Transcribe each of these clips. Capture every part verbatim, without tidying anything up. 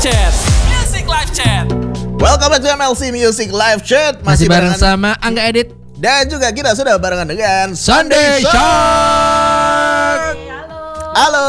Chat. Music Live Chat. Welcome back to M L C Music Live Chat. Masih, Masih bareng sama Angga Edit. Dan juga kita sudah barengan dengan Sunday Shark. Halo.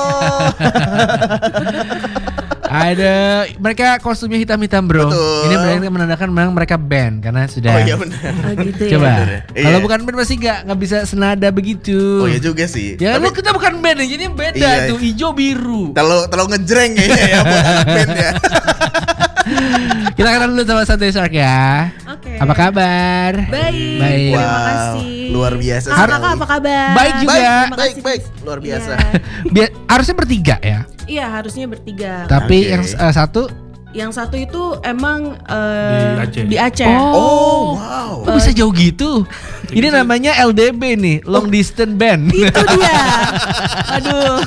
Ada mereka kostumnya hitam-hitam bro. Betul. Ini berarti menandakan memang mereka band karena sudah. Oh iya benar. Oh gitu ya. Coba. Bener, ya. Kalau Iya. bukan band pasti nggak nggak bisa senada begitu. Oh iya juga sih. Ya Tapi lu kita bukan band, jadi beda Iya. tuh hijau biru. terlalu terlalu ngejreng kayaknya ya buat anak band ya. Kita kenal dulu sama Sunday Shark ya. Oke. Apa kabar? Baik. Baik. Terima Wow, kasih. luar biasa Ah, sekali. kakak apa kabar? Baik juga. Baik, Terima baik, kasih. baik. Luar biasa. Iya. Biar harusnya bertiga ya. Iya, harusnya bertiga. Tapi Oke. yang uh, satu Yang satu itu emang eh, Di Aceh. Di Aceh. Oh, wow. kok bisa jauh gitu? Ini namanya L D B nih, long distance band. Itu dia. Aduh.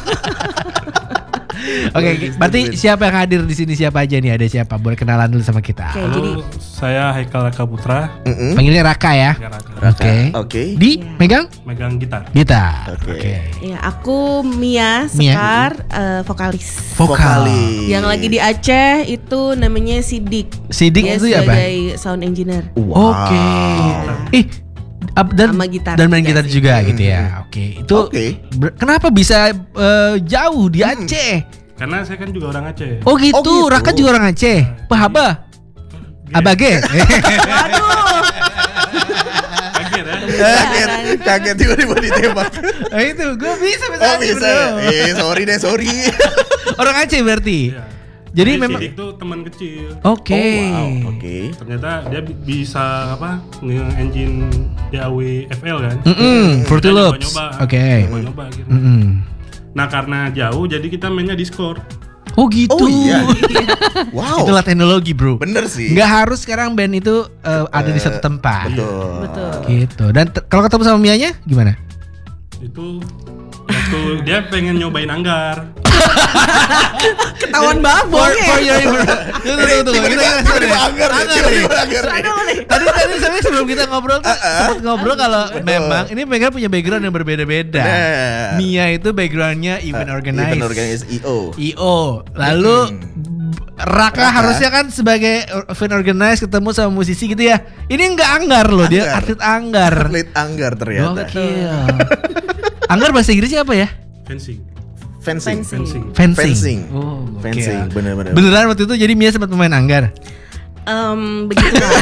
Oke, berarti siapa yang hadir di sini, siapa aja nih? Ada siapa? Boleh kenalan dulu sama kita. Oke, Halo, jadi saya Haikal Raka Putra, Mm-mm. Panggilnya Raka ya. Raka Raka. Oke. Oke. Di Iya. megang megang gitar. gitar. Oke. ya aku Mia Mia. Sekar, eh, vokalis. Vokal. Vokalis. Yang lagi di Aceh itu namanya Sidik. Sidik Dia itu ya, Bang? sebagai sound engineer. Wow. Oke. Ih, ap- dan Sama gitar dan main juga gitar sih. juga gitu ya. Oke. Itu Oke. ber- kenapa bisa eh, jauh di Aceh? Karena saya kan juga orang Aceh. Oh gitu, Oh, gitu. Raka juga orang Aceh. Pahaba. Abage. Waduh. Kaget ya. Kaget, kaget tiba-tiba ditembak. Nah itu, gue bisa bisa. Oh bisa ya? Eh sorry deh, sorry. Orang Aceh berarti. Iya. Jadi memang Sidik tuh teman kecil. Oke. Oh wow, oke. Ternyata dia bi- bisa apa nge-engine D A W F L kan. Mm-mm, Fruity Kita Loops. nyoba-nyoba. Oke. Nyoba-nyoba akhirnya. Mm-mm. Nah karena jauh jadi kita mainnya Discord. Oh gitu. Oh iya. Wow. Itulah teknologi bro. Bener sih. Nggak harus sekarang band itu uh, ada di satu tempat. Betul. Betul. Gitu. Dan t- kalau ketemu sama Mianya gimana? Itu waktu dia pengen nyobain Anggar. Ketahuan banget For, bohongnya. for your information. Tunggu, tunggu, tunggu. Tiba-tiba Kita- tiba-tiba anggar nih, Anggar nih. tiba-tiba anggar nih. Aduh nih. Tadi tadi sebenarnya sebelum kita ngobrol tuh sempat ngobrol kalau memang ini mereka punya background yang berbeda-beda. Nah. Mia itu backgroundnya event organize, Event organize I O. I O. Lalu Raka, Raka. harusnya kan sebagai event organize ketemu sama musisi gitu ya. Ini enggak Anggar loh, dia Anggar. atlet Anggar. Atlet Anggar ternyata. Gokil. Anggar bahasa Inggrisnya apa ya? Fencing. Fencing. Fencing. Fencing. Fencing. Fencing. Oh, gokil. Fencing, bener-bener. Beneran waktu itu jadi Mia sempat main Anggar. Em, begitulah.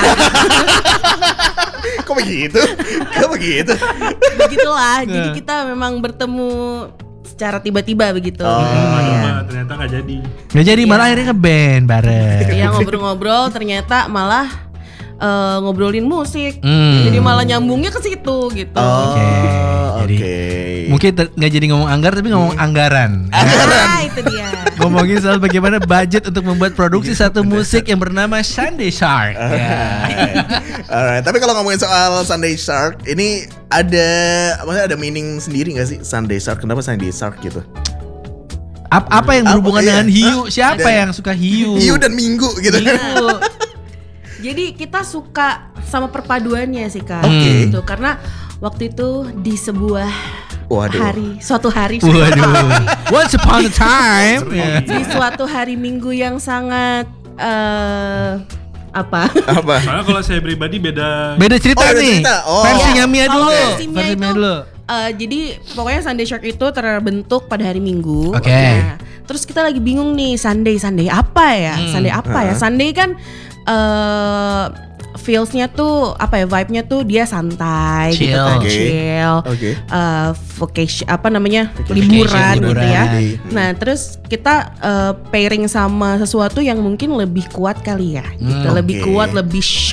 Kok begitu? Kok begitu? Begitulah. Jadi Nah. kita memang bertemu secara tiba-tiba begitu. Oh. Nyoba-nyoba ternyata nggak jadi. Nggak jadi malah Iya. akhirnya nge-band bareng. Iya, ngobrol-ngobrol ternyata malah eh, ngobrolin musik. Hmm. Jadi malah nyambungnya ke situ gitu. Oh, Oke, oke. jadi Mungkin ter- nggak jadi ngomong anggar tapi ngomong anggaran. Ah, itu dia. Ngomongin soal bagaimana budget untuk membuat produksi satu musik yang bernama Sunday Shark. Ya. Alright. Alright. Tapi kalau ngomongin soal Sunday Shark, ini ada maksudnya ada meaning sendiri nggak sih Sunday Shark? Kenapa Sunday Shark gitu? Ap- apa yang berhubungan Apa, iya. dengan hiu? Siapa Dan- yang suka hiu? Hiu dan Minggu gitu. Hiu. Jadi kita suka sama perpaduannya sih Kak. Oke. Gitu. Karena waktu itu di sebuah Waduh. hari, suatu hari, Waduh. Once upon a time. Ya. di suatu hari Minggu yang sangat eh apa? Apa? Soalnya kalau saya pribadi beda. Beda cerita Oh, beda nih. cerita. Oh. Versinya Mia Kalau dulu. versi Mia Versi itu, Mia dulu. eh, jadi pokoknya Sunday Shark itu terbentuk pada hari Minggu. Oke. Nah, terus kita lagi bingung nih Sunday Sunday apa ya? Hmm. Sunday apa ya? Sunday kan eh feels-nya tuh apa ya, vibe-nya tuh dia santai gitu Chill. kan, Oke. chill. Oke. Eh, vacation apa namanya, Vacation, liburan gitu liburan. ya. Hmm. Nah terus kita eh, pairing sama sesuatu yang mungkin lebih kuat kali ya, gitu. Hmm, lebih oke. kuat, lebih